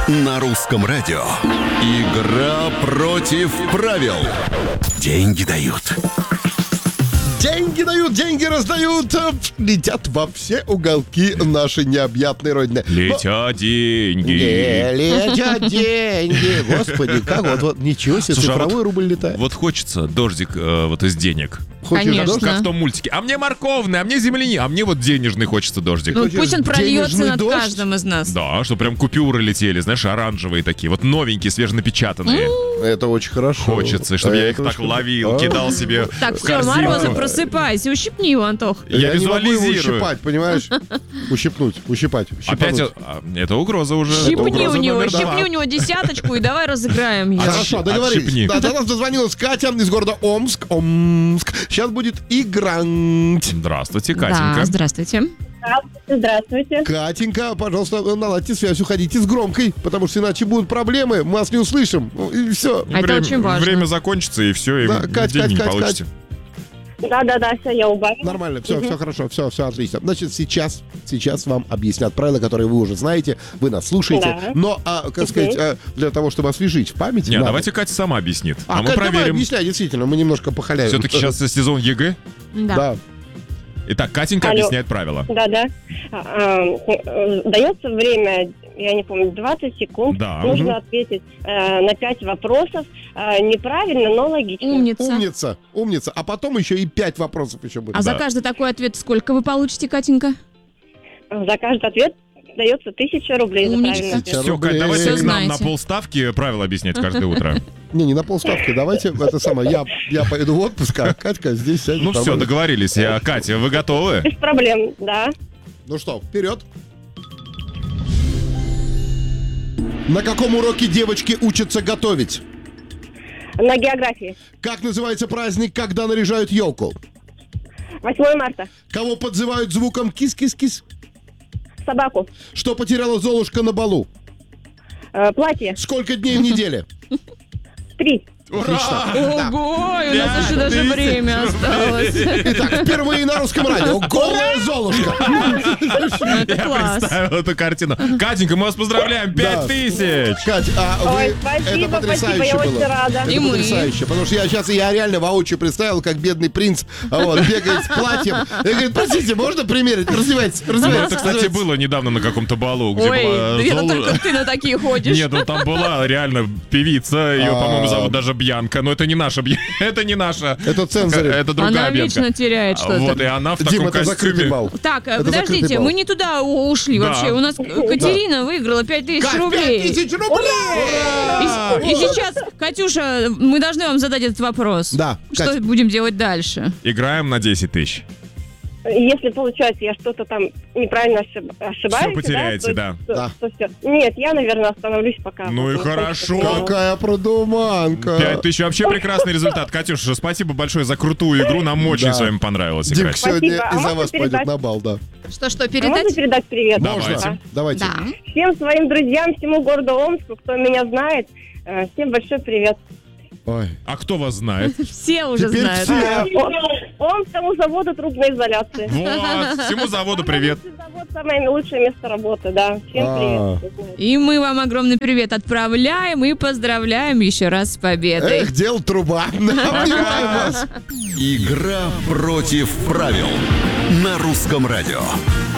На русском радио. Игра против правил. Деньги дают. Деньги дают, деньги раздают, летят во все уголки нашей необъятной родины. Летят деньги. Летят деньги. Господи, как вот ничего себе, Слушай, цифровой рубль летает. Вот хочется дождик вот из денег. Хочешь Конечно. дождь? Как в том мультике. А мне морковный, а мне земляни, а мне вот денежный хочется дождик. Ну, Хочешь пусть он прольется денежный над дождь? каждым из нас. Да, что прям купюры летели, знаешь, оранжевые такие, вот новенькие, свеженапечатанные. Это очень хорошо. Хочется, чтобы я их Это так очень- ловил, кидал себе Так, в все, корзину. Морозов, просыпайся, ущипни его, Антох. Я не могу его визуализирую. ущипать, понимаешь? Ущипнуть. Опять щипануть. это угроза уже. Щипни Угроза у него, номер два. щипни у него десяточку и давай разыграем ее. Хорошо, договорились. отщипни. Да, до нас дозвонилась Катя из города Омск. Сейчас будет игра. Здравствуйте, Катенька. Да, здравствуйте. Здравствуйте. Катенька, пожалуйста, наладьте связь, уходите с громкой, потому что иначе будут проблемы, мы вас не услышим. И все. А это очень важно. Время закончится, и все, и Да, Кать, деньги не Кать, получите. Да, все, я убавила. Нормально, все хорошо, все отлично. Значит, сейчас вам объяснят правила, которые вы уже знаете, вы нас слушаете. Да. Но, как сказать, для того, чтобы освежить в памяти. Не, надо. давайте Катя сама объяснит. А мы Кать, давай, проверим. объясняй, действительно, мы немножко похаляем. Все-таки сейчас сезон ЕГЭ. Да. Итак, Катенька Алло. объясняет правила. Да. Дается время, я не помню, 20 секунд. Да. Нужно ответить на 5 вопросов. Неправильно, но логично. Умница. Умница. А потом еще и 5 вопросов еще будет. А за каждый такой ответ сколько вы получите, Катенька? За каждый ответ дается 1000 рублей за Умничка. правильный ответ. Все, Кать, рублей. давайте Всё к нам на знаете. полставки правила объяснять каждое утро. Не на полставки, давайте это самое, я поеду в отпуск, а Катька здесь сядет. Ну все, нормально. договорились. Катя, вы готовы? Без проблем, да. Ну что, вперед. На каком уроке девочки учатся готовить? На географии. Как называется праздник, когда наряжают елку? 8 марта. Кого подзывают звуком кис-кис-кис? Собаку. Что потеряла Золушка на балу? Платье. Сколько дней в неделе? 3. Отлично. Ого, у нас еще даже время осталось. Итак, впервые на русском радио голая Золушка. Это Я класс. представил эту картину. Катенька, мы вас поздравляем. Да. 5000. Кать, Ой, это спасибо, потрясающе я было. очень рада. Это И мы. потрясающе, потому что я реально воочию представил, как бедный принц бегает с платьем. И говорит, простите, можно примерить? Раздевайтесь, Ну, раздевайтесь. это, кстати, было недавно на каком-то балу, где Ой, была это только ты на такие ходишь. Нет, ну там была реально певица, ее, по-моему, зовут даже Бьянка, но это не наша Бьянка, это не наша. Это цензоры. Это другая Она Бьянка. вечно теряет что-то. Вот, и она в Дим, таком это закрытый костюме. бал. Так, Это закрытый подождите, бал. мы не туда ушли Да. вообще. У нас Катерина выиграла 5000 Кать, рублей. 5000 рублей! И сейчас, Катюша, мы должны вам задать этот вопрос. Да, Что Кать. будем делать дальше? Играем на 10 тысяч. Если, получается, я что-то там неправильно ошибаюсь, Всё потеряете, да. Да. То всё. Нет, я, наверное, остановлюсь пока. Ну и Вот, хорошо. Какая продуманка. 5000 вообще прекрасный результат. Катюша, спасибо большое за крутую игру. Нам очень Да. с вами понравилось Димка играть. сегодня Спасибо. А из-за можно вас пойдет передать? на бал, да. Что, А можно передать? передать привет? Давайте. Давайте. Да. Всем своим друзьям, всему городу Омску, кто меня знает, всем большой привет. Ой. А кто вас знает? Все уже Теперь знают. все. Омскому заводу трубной изоляции. Вот, всему заводу привет. Лучший завод, самое лучшее место работы, да. Всем привет. И мы вам огромный привет отправляем и поздравляем еще раз с победой. Эх, дел труба. Обнимаем вас. Игра против правил. На русском радио.